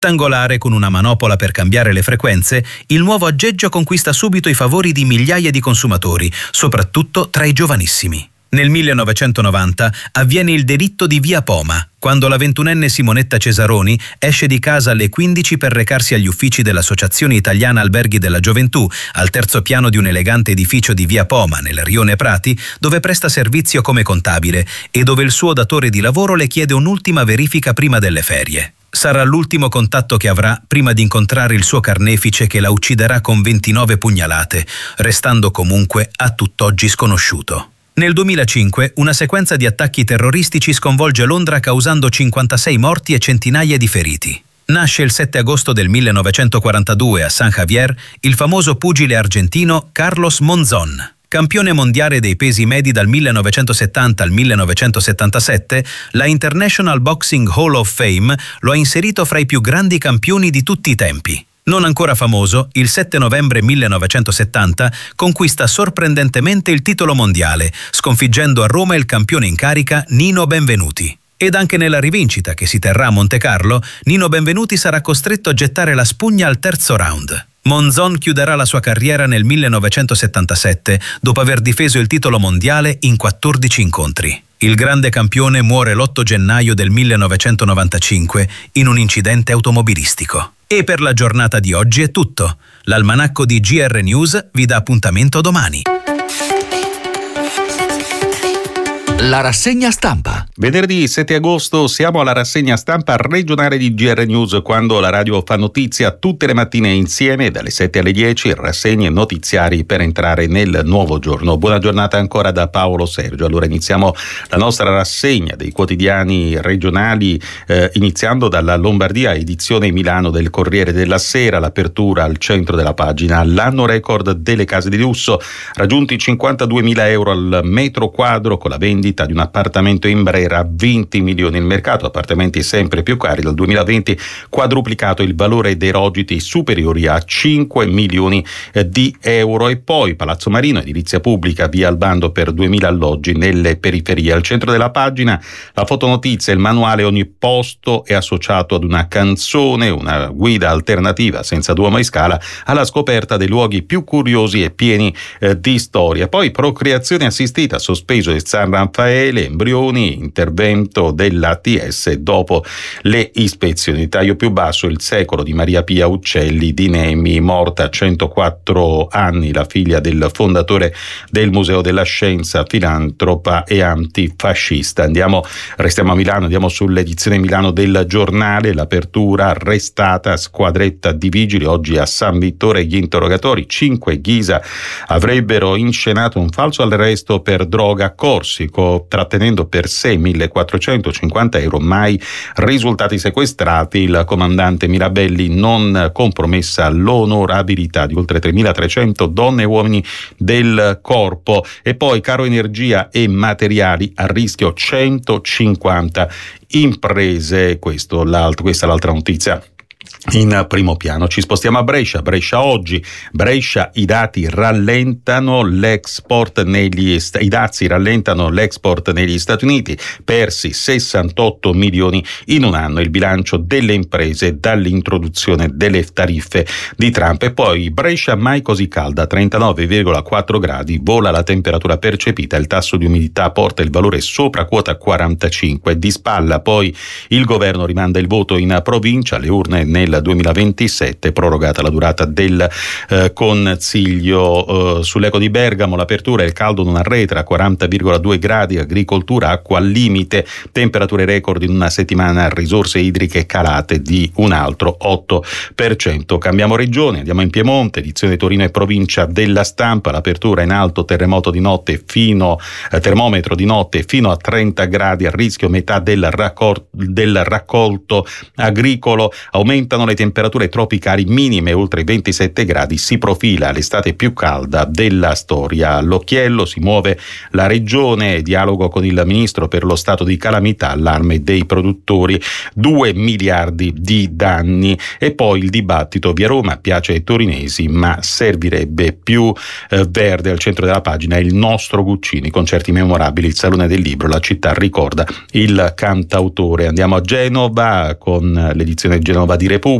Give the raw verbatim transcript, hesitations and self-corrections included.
Rettangolare con una manopola per cambiare le frequenze, il nuovo aggeggio conquista subito i favori di migliaia di consumatori, soprattutto tra i giovanissimi. Nel millenovecentonovanta avviene il delitto di Via Poma, quando la ventunenne Simonetta Cesaroni esce di casa alle quindici per recarsi agli uffici dell'Associazione Italiana Alberghi della Gioventù, al terzo piano di un elegante edificio di Via Poma, nel rione Prati, dove presta servizio come contabile e dove il suo datore di lavoro le chiede un'ultima verifica prima delle ferie. Sarà l'ultimo contatto che avrà prima di incontrare il suo carnefice che la ucciderà con ventinove pugnalate, restando comunque a tutt'oggi sconosciuto. Nel duemilacinque una sequenza di attacchi terroristici sconvolge Londra causando cinquantasei morti e centinaia di feriti. Nasce il sette agosto del millenovecentoquarantadue a San Javier il famoso pugile argentino Carlos Monzón. Campione mondiale dei pesi medi dal millenovecentosettanta al millenovecentosettantasette, la International Boxing Hall of Fame lo ha inserito fra i più grandi campioni di tutti i tempi. Non ancora famoso, il sette novembre millenovecentosettanta conquista sorprendentemente il titolo mondiale, sconfiggendo a Roma il campione in carica Nino Benvenuti. Ed anche nella rivincita che si terrà a Montecarlo, Nino Benvenuti sarà costretto a gettare la spugna al terzo round. Monzón chiuderà la sua carriera nel millenovecentosettantasette, dopo aver difeso il titolo mondiale in quattordici incontri. Il grande campione muore l'otto gennaio del millenovecentonovantacinque in un incidente automobilistico. E per la giornata di oggi è tutto. L'almanacco di G R News vi dà appuntamento domani. La rassegna stampa. Venerdì sette agosto siamo alla rassegna stampa regionale di G R News, quando la radio fa notizia tutte le mattine insieme dalle sette alle dieci, rassegne notiziari per entrare nel nuovo giorno. Buona giornata ancora da Paolo Sergio. Allora iniziamo la nostra rassegna dei quotidiani regionali eh, iniziando dalla Lombardia, edizione Milano del Corriere della Sera, l'apertura al centro della pagina. L'anno record delle case di lusso, raggiunti cinquantaduemila euro al metro quadro con la vendita di un appartamento in Brera a venti milioni. Il mercato appartamenti sempre più cari, dal duemilaventi quadruplicato il valore dei rogiti superiori a cinque milioni di euro. E poi Palazzo Marino, edilizia pubblica, via al bando per duemila alloggi nelle periferie. Al centro della pagina la fotonotizia, il manuale Ogni posto è associato ad una canzone, una guida alternativa senza Duomo e Scala alla scoperta dei luoghi più curiosi e pieni eh, di storia. Poi procreazione assistita, sospeso il San Raffaele, embrioni, intervento dell'A T S dopo le ispezioni. Taglio più basso, il secolo di Maria Pia Uccelli di Nemi, morta a centoquattro anni, la figlia del fondatore del Museo della Scienza, filantropa e antifascista. Andiamo, restiamo a Milano, andiamo sull'edizione Milano del Giornale, l'apertura, arrestata squadretta di vigili, oggi a San Vittore gli interrogatori, cinque Ghisa avrebbero inscenato un falso arresto per droga a Corsico, trattenendo per sé millequattrocentocinquanta euro, mai risultati sequestrati. Il comandante Mirabelli, non compromessa l'onorabilità di oltre tremilatrecento donne e uomini del corpo. E poi caro energia e materiali, a rischio centocinquanta imprese. Questo, l'altro, questa è l'altra notizia in primo piano. Ci spostiamo a Brescia. Brescia oggi. Brescia, i dati rallentano l'export negli i dazi rallentano l'export negli Stati Uniti, persi sessantotto milioni in un anno, il bilancio delle imprese dall'introduzione delle tariffe di Trump. E poi Brescia mai così calda, trentanove virgola quattro gradi, vola la temperatura percepita, il tasso di umidità porta il valore sopra quota quarantacinque. Di spalla poi il governo rimanda il voto in provincia, le urne nel duemilaventisette, prorogata la durata del eh, consiglio. Eh, sull'Eco di Bergamo l'apertura, il caldo non arretra, quaranta virgola due gradi, agricoltura acqua al limite, temperature record in una settimana, risorse idriche calate di un altro otto per cento. Cambiamo regione, andiamo in Piemonte, edizione Torino e provincia della Stampa, l'apertura in alto, terremoto di notte fino eh, termometro di notte fino a trenta gradi, a rischio metà del, raccol- del raccolto agricolo, aumentano le temperature tropicali minime oltre i ventisette gradi, si profila l'estate più calda della storia. All'occhiello si muove la regione, dialogo con il ministro per lo stato di calamità, allarme dei produttori, due miliardi di danni. E poi il dibattito, via Roma piace ai torinesi ma servirebbe più eh, verde. Al centro della pagina il nostro Guccini, concerti memorabili, il Salone del Libro, la città ricorda il cantautore. Andiamo a Genova con l'edizione Genova di Repubblica.